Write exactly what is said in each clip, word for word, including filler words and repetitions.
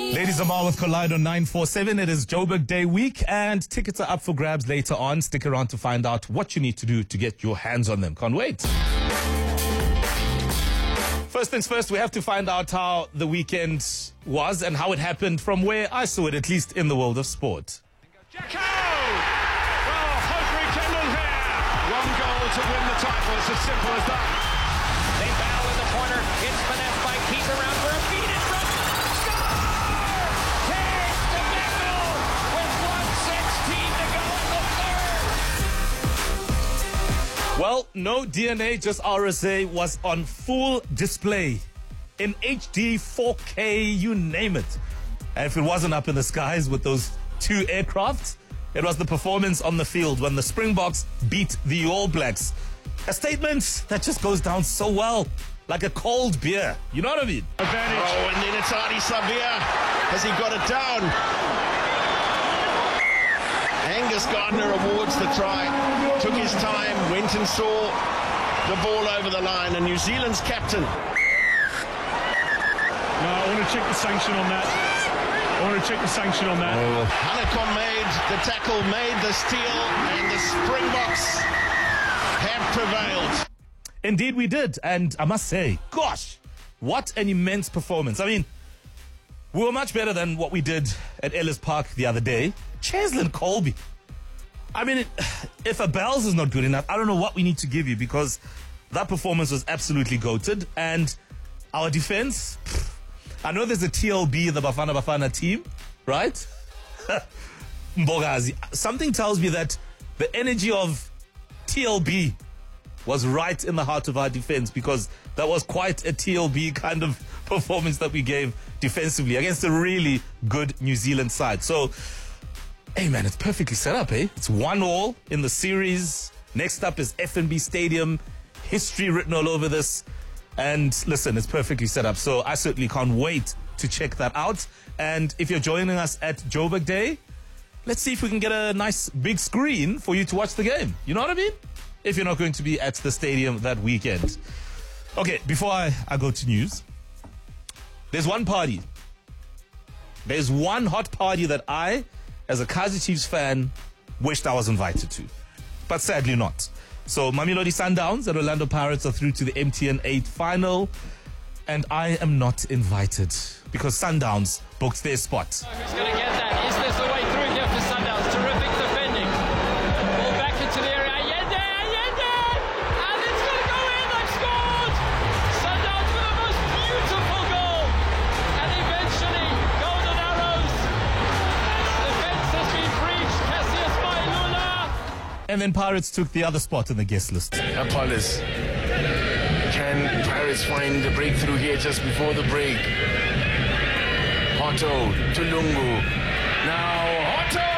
Ladies and with Collide on nine four seven. It is Joburg Day week and tickets are up for grabs later on. Stick around to find out what you need to do to get your hands on them. Can't wait. First things first, we have to find out how the weekend was and how it happened from where I saw it, at least in the world of sport. Jacko! Well, Hungary Kendall here. One goal to win the title. It's as simple as that. They battle in the corner. It's finessed by Keith around for a feed in front. Well, no D N A, just R S A was on full display in H D, four K, you name it. And if it wasn't up in the skies with those two aircrafts, it was the performance on the field when the Springboks beat the All Blacks. A statement that just goes down so well, like a cold beer. You know what I mean? Advantage. Oh, and then it's Ardie Savea. Has he got it down? Angus Gardner awards the try, took his time, went and saw the ball over the line, and New Zealand's captain. No, I want to check the sanction on that. I want to check the sanction on that. Oh. Hanekom made the tackle, made the steal, and the Springboks have prevailed. Indeed we did, and I must say, gosh, what an immense performance. I mean, we were much better than what we did at Ellis Park the other day. Cheslin Colby. I mean, if a Bells is not good enough, I don't know what we need to give you, because that performance was absolutely goated. And our defense, pff, I know there's a T L B, the Bafana Bafana team, right? Mbogazi. Something tells me that the energy of T L B was right in the heart of our defense, because that was quite a T L B kind of performance that we gave defensively against a really good New Zealand side. So, hey man, it's perfectly set up, eh? It's one all in the series. Next up is F N B Stadium. History written all over this. And listen, it's perfectly set up. So I certainly can't wait to check that out. And if you're joining us at Joburg Day, let's see if we can get a nice big screen for you to watch the game. You know what I mean? If you're not going to be at the stadium that weekend. Okay, before I, I go to news, there's one party. There's one hot party that I, as a Kaizer Chiefs fan, wished I was invited to. But sadly not. So Mamelodi Sundowns and Orlando Pirates are through to the M T N eight final. And I am not invited because Sundowns booked their spot. Who's going to get that? Is this the way through here for Sundowns? Terrific defending. Ball back into the area. Allende! Allende! And it's going to go in. They've scored! Sundowns with the most beautiful goal. And eventually, Golden Arrows. The fence has been breached. Cassius Mailula. And then Pirates took the other spot in the guest list. Apollos. Can Pirates find the breakthrough here just before the break? Otto to Lungu. Now Otto!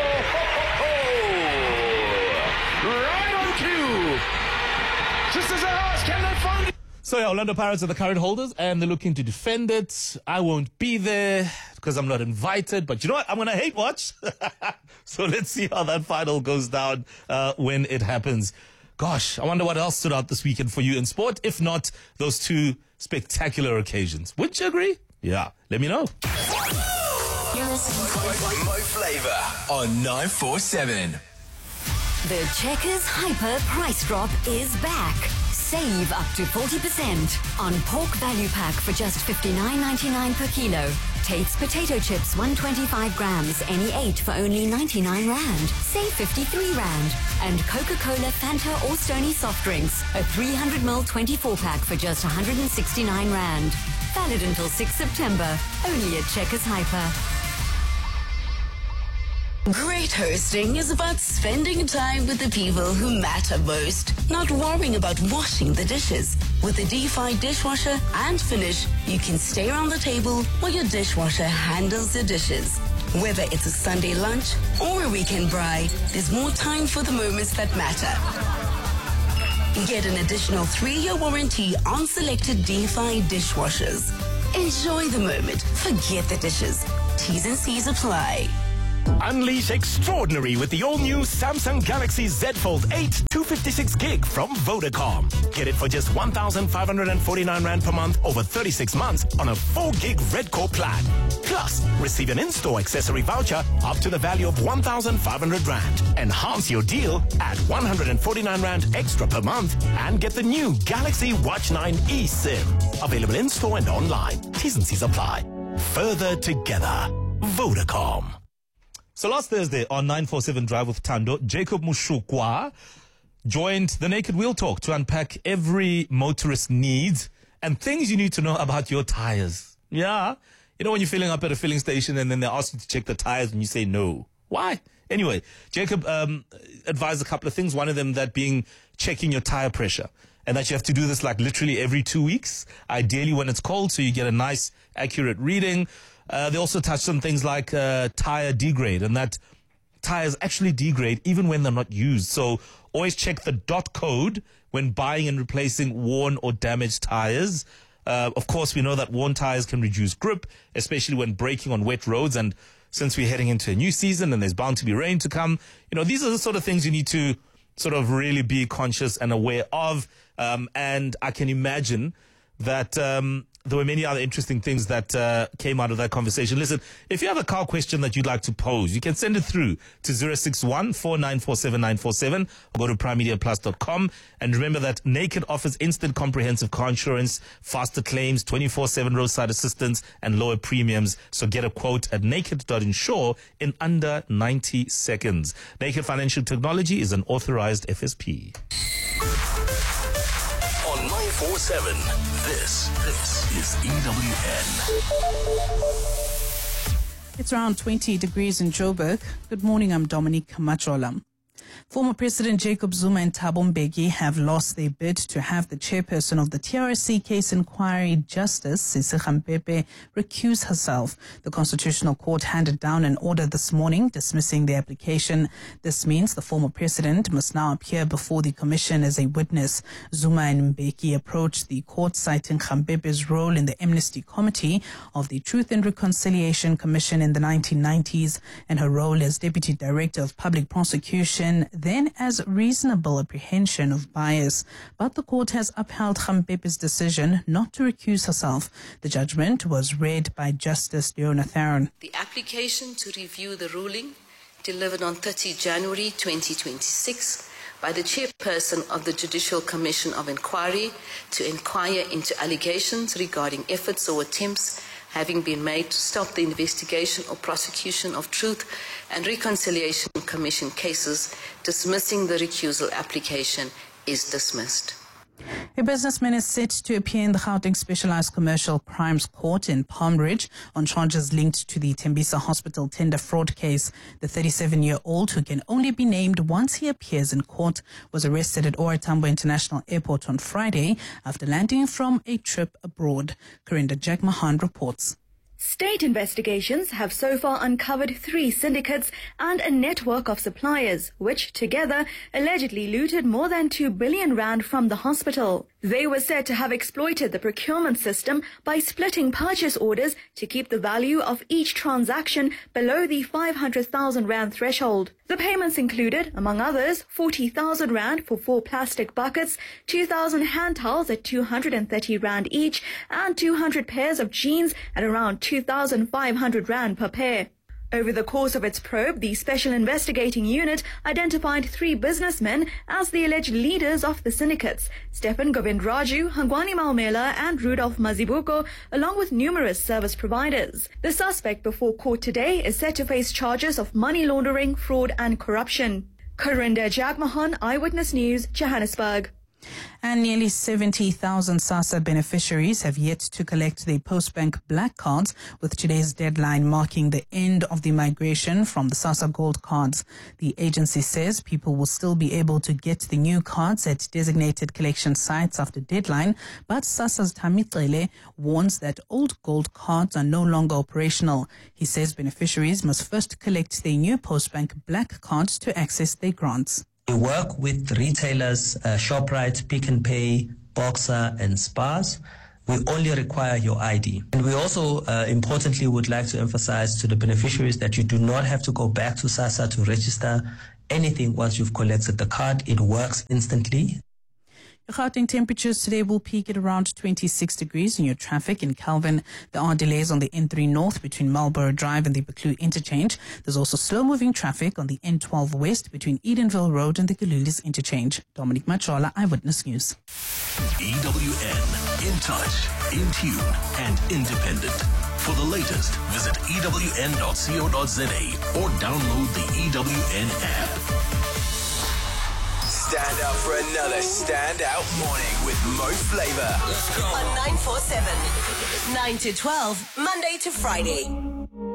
Ho, ho, ho. Right on cue. Just as I asked, can they find it? So yeah, Orlando Pirates are the current holders and they're looking to defend it. I won't be there because I'm not invited. But you know what? I'm going to hate watch. So let's see how that final goes down uh, when it happens. Gosh, I wonder what else stood out this weekend for you in sport, if not those two spectacular occasions. Would you agree? Yeah, let me know. You're listening to Mo Flava on nine four seven. The Checkers Hyper Price Drop is back. Save up to forty percent on pork value pack for just fifty-nine ninety-nine per kilo. Tate's potato chips, one hundred twenty-five grams, any eight for only ninety-nine rand. Save fifty-three rand. And Coca-Cola, Fanta or Stoney soft drinks, a three hundred milliliter twenty-four pack for just one hundred sixty-nine rand. Valid until sixth September. Only at Checkers Hyper. Great hosting is about spending time with the people who matter most, not worrying about washing the dishes. With the D-Fi dishwasher and Finish, you can stay around the table while your dishwasher handles the dishes. Whether it's a Sunday lunch or a weekend braai, there's more time for the moments that matter. Get an additional three-year warranty on selected D-Fi dishwashers. Enjoy the moment. Forget the dishes. T's and C's apply. Unleash extraordinary with the all-new Samsung Galaxy Z Fold eight two fifty-six gig from Vodacom. Get it for just one thousand five hundred forty-nine rand per month over thirty-six months on a four gig Red Core plan. Plus, receive an in-store accessory voucher up to the value of one thousand five hundred rand. Enhance your deal at one hundred forty-nine rand extra per month and get the new Galaxy Watch nine eSIM. Available in-store and online. T's and C's apply. Further together. Vodacom. So last Thursday on nine forty-seven Drive with Tando, Jacob Mushukwa joined the Naked Wheel Talk to unpack every motorist needs and things you need to know about your tires. Yeah. You know when you're filling up at a filling station and then they ask you to check the tires and you say no. Why? Anyway, Jacob um, advised a couple of things. One of them that being checking your tire pressure. And that you have to do this like literally every two weeks, ideally when it's cold, so you get a nice, accurate reading. Uh, they also touched on things like uh, tire degrade, and that tires actually degrade even when they're not used. So always check the dot code when buying and replacing worn or damaged tires. Uh, of course, we know that worn tires can reduce grip, especially when braking on wet roads. And since we're heading into a new season and there's bound to be rain to come, you know, these are the sort of things you need to sort of really be conscious and aware of. Um, and I can imagine that um, there were many other interesting things that uh, came out of that conversation. Listen, if you have a car question that you'd like to pose, you can send it through to zero six one, four nine four seven, nine four seven or go to prime media plus dot com. And remember that Naked offers instant comprehensive car insurance, faster claims, twenty-four seven roadside assistance, and lower premiums. So get a quote at naked dot insure in under ninety seconds. Naked Financial Technology is an authorized F S P. On nine four seven, this, this is E W N. It's around twenty degrees in Joburg. Good morning, I'm Dominique Machola. Former President Jacob Zuma and Thabo Mbeki have lost their bid to have the chairperson of the T R C case inquiry, Justice Sisi Khampepe, recuse herself. The Constitutional Court handed down an order this morning dismissing the application. This means the former president must now appear before the commission as a witness. Zuma and Mbeki approached the court citing Khampepe's role in the Amnesty Committee of the Truth and Reconciliation Commission in the nineteen nineties and her role as Deputy Director of Public Prosecution, then as reasonable apprehension of bias. But the court has upheld Khampepe's decision not to recuse herself. The judgment was read by Justice Leona Theron. The application to review the ruling, delivered on thirtieth January twenty twenty-six by the chairperson of the Judicial Commission of Inquiry to inquire into allegations regarding efforts or attempts having been made to stop the investigation or prosecution of Truth and Reconciliation Commission cases, dismissing the recusal application, is dismissed. A businessman is set to appear in the Gauteng Specialized Commercial Crimes Court in Palm Ridge on charges linked to the Tembisa Hospital tender fraud case. The thirty-seven-year-old, who can only be named once he appears in court, was arrested at O R Tambo International Airport on Friday after landing from a trip abroad. Karinda Jack Mahan reports. State investigations have so far uncovered three syndicates and a network of suppliers, which together allegedly looted more than two billion rand from the hospital. They were said to have exploited the procurement system by splitting purchase orders to keep the value of each transaction below the five hundred thousand rand threshold. The payments included, among others, forty thousand rand for four plastic buckets, two thousand hand towels at two hundred thirty rand each, and two hundred pairs of jeans at around two thousand five hundred rand per pair. Over the course of its probe, the Special Investigating Unit identified three businessmen as the alleged leaders of the syndicates: Stephan Govindraju, Hangwani Maumela and Rudolph Mazibuko, along with numerous service providers. The suspect before court today is set to face charges of money laundering, fraud and corruption. Karinda Jagmohan, Eyewitness News, Johannesburg. And nearly seventy thousand SASSA beneficiaries have yet to collect their Postbank Black cards, with today's deadline marking the end of the migration from the SASSA Gold cards. The agency says people will still be able to get the new cards at designated collection sites after deadline, but SASSA's Tamitele warns that old gold cards are no longer operational. He says beneficiaries must first collect their new Postbank Black cards to access their grants. We work with retailers, uh, ShopRite, Pick n Pay, Boxer and Spars we only require your I D. And we also, uh, importantly, would like to emphasize to the beneficiaries that you do not have to go back to SASSA to register anything once you've collected the card. It works instantly. Your Gauteng temperatures today will peak at around twenty-six degrees. In your traffic in Calvin, there are delays on the N three North between Marlborough Drive and the Buccleuch interchange. There's also slow-moving traffic on the N twelve West between Edenville Road and the Galulis interchange. Dominic Machola, Eyewitness News. E W N, in touch, in tune, and independent. For the latest, visit E W N dot co dot za or download the E W N app. Stand up for another standout morning with Mo Flava. On nine four seven, nine to twelve, Monday to Friday.